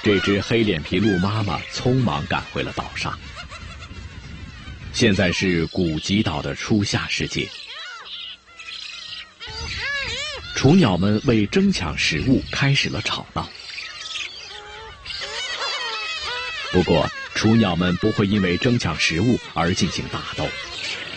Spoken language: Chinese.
这只黑脸琵鹭妈妈匆忙赶回了岛上。现在是古吉岛的初夏时节，雏鸟们为争抢食物开始了吵闹。不过，雏鸟们不会因为争抢食物而进行打斗，